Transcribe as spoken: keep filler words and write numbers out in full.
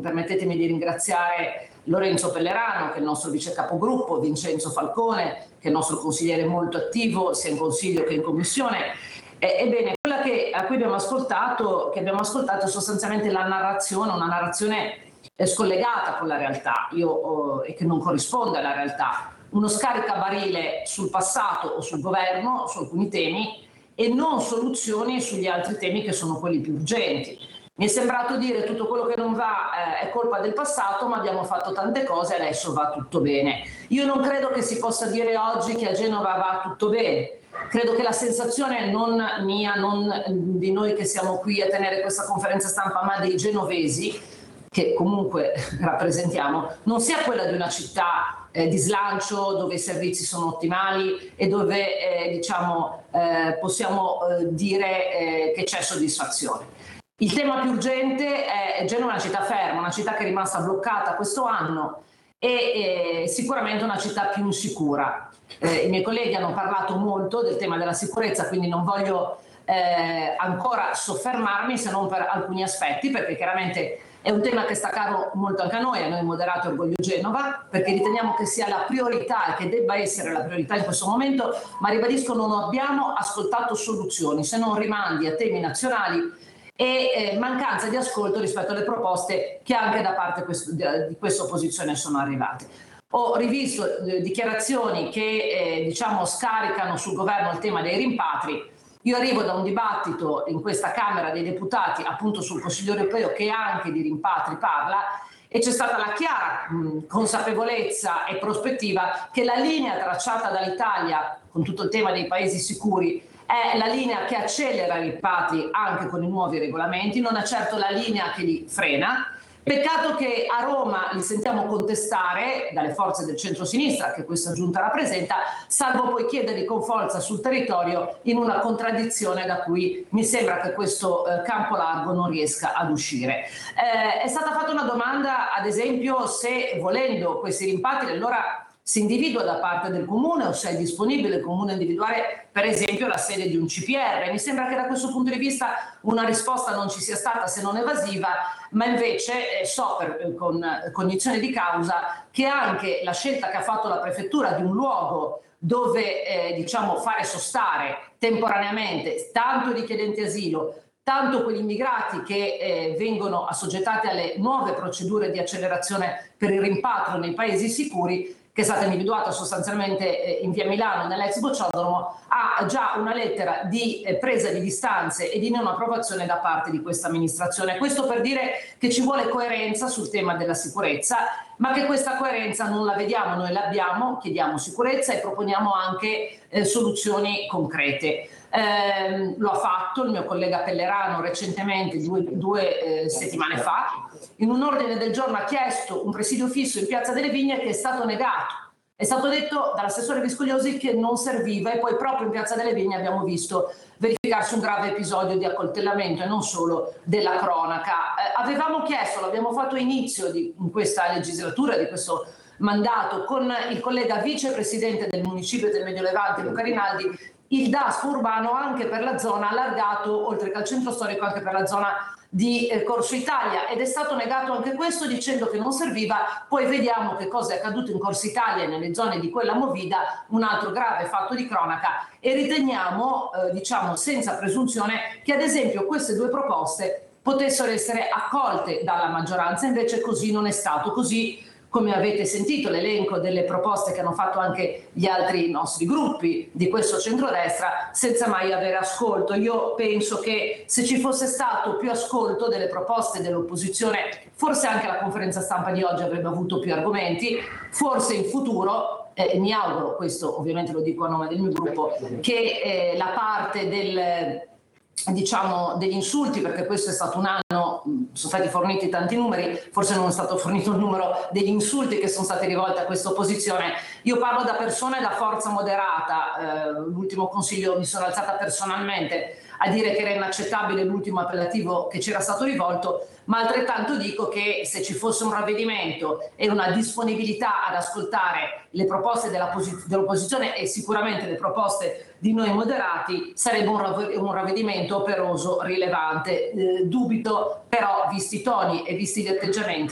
permettetemi di ringraziare Lorenzo Pellerano, che è il nostro vice capogruppo, Vincenzo Falcone, che è il nostro consigliere molto attivo, sia in Consiglio che in Commissione. Eh, ebbene, quella che, a cui abbiamo ascoltato, che abbiamo ascoltato è sostanzialmente la narrazione, una narrazione eh, scollegata con la realtà io, oh, e che non corrisponde alla realtà. Uno scaricabarile sul passato o sul governo, su alcuni temi, e non soluzioni sugli altri temi che sono quelli più urgenti. Mi è sembrato dire tutto quello che non va eh, è colpa del passato, ma abbiamo fatto tante cose e adesso va tutto bene. Io non credo che si possa dire oggi che a Genova va tutto bene. Credo che la sensazione non mia, non di noi che siamo qui a tenere questa conferenza stampa, ma dei genovesi, che comunque rappresentiamo, non sia quella di una città eh, di slancio dove i servizi sono ottimali e dove eh, diciamo, eh, possiamo eh, dire eh, che c'è soddisfazione. Il tema più urgente è Genova, è una città ferma, una città che è rimasta bloccata questo anno e eh, sicuramente una città più insicura. Eh, I miei colleghi hanno parlato molto del tema della sicurezza, quindi non voglio eh, ancora soffermarmi se non per alcuni aspetti, perché chiaramente è un tema che sta caro molto anche a noi, a noi Moderato e Orgoglio Genova, perché riteniamo che sia la priorità e che debba essere la priorità in questo momento, ma ribadisco non abbiamo ascoltato soluzioni, se non rimandi a temi nazionali e eh, mancanza di ascolto rispetto alle proposte che anche da parte questo, di, di questa opposizione sono arrivate. Ho rivisto eh, dichiarazioni che eh, diciamo scaricano sul governo il tema dei rimpatri. Io arrivo da un dibattito in questa Camera dei Deputati appunto sul Consiglio europeo che anche di rimpatri parla e c'è stata la chiara mh, consapevolezza e prospettiva che la linea tracciata dall'Italia con tutto il tema dei paesi sicuri è la linea che accelera i rimpatri anche con i nuovi regolamenti, non è certo la linea che li frena. Peccato che a Roma li sentiamo contestare dalle forze del centro-sinistra che questa giunta rappresenta, salvo poi chiederli con forza sul territorio in una contraddizione da cui mi sembra che questo eh, campo largo non riesca ad uscire. Eh, è stata fatta una domanda, ad esempio, se volendo questi rimpatri allora si individua da parte del comune o se è disponibile il comune individuare per esempio la sede di un C P R. Mi sembra che da questo punto di vista una risposta non ci sia stata se non evasiva, ma invece eh, so per, eh, con cognizione di causa che anche la scelta che ha fatto la prefettura di un luogo dove eh, diciamo fare sostare temporaneamente tanto i richiedenti asilo tanto quegli immigrati che eh, vengono assoggettati alle nuove procedure di accelerazione per il rimpatrio nei paesi sicuri, che è stata individuata sostanzialmente eh, in via Milano nell'ex Bocciodromo, ha già una lettera di eh, presa di distanze e di non approvazione da parte di questa amministrazione. Questo per dire che ci vuole coerenza sul tema della sicurezza, ma che questa coerenza non la vediamo, noi l'abbiamo, chiediamo sicurezza e proponiamo anche eh, soluzioni concrete. Eh, lo ha fatto il mio collega Pellerano recentemente, due, due eh, settimane fa, in un ordine del giorno ha chiesto un presidio fisso in Piazza delle Vigne che è stato negato. È stato detto dall'assessore Viscogliosi che non serviva e poi proprio in Piazza delle Vigne abbiamo visto verificarsi un grave episodio di accoltellamento e non solo della cronaca. Eh, avevamo chiesto, l'abbiamo fatto a inizio di in questa legislatura, di questo mandato, con il collega vicepresidente del municipio del Medio Levante, Luca Rinaldi, il DASPO urbano anche per la zona allargato, oltre che al centro storico, anche per la zona di eh, Corso Italia, ed è stato negato anche questo dicendo che non serviva. Poi vediamo che cosa è accaduto in Corso Italia e nelle zone di quella movida, un altro grave fatto di cronaca, e riteniamo, eh, diciamo senza presunzione, che ad esempio queste due proposte potessero essere accolte dalla maggioranza, invece così non è stato. Così, come avete sentito, l'elenco delle proposte che hanno fatto anche gli altri nostri gruppi di questo centrodestra, senza mai avere ascolto. Io penso che se ci fosse stato più ascolto delle proposte dell'opposizione, forse anche la conferenza stampa di oggi avrebbe avuto più argomenti, forse in futuro, eh, mi auguro, questo ovviamente lo dico a nome del mio gruppo, che eh, la parte del... diciamo degli insulti, perché questo è stato un anno, sono stati forniti tanti numeri, forse non è stato fornito il numero degli insulti che sono stati rivolti a questa opposizione. Io parlo da persona e da forza moderata, eh, l'ultimo consiglio mi sono alzata personalmente a dire che era inaccettabile l'ultimo appellativo che c'era stato rivolto, ma altrettanto dico che se ci fosse un ravvedimento e una disponibilità ad ascoltare le proposte dell'opposizione e sicuramente le proposte di noi moderati, sarebbe un ravvedimento operoso, rilevante. Eh, dubito però, visti i toni e visti gli atteggiamenti,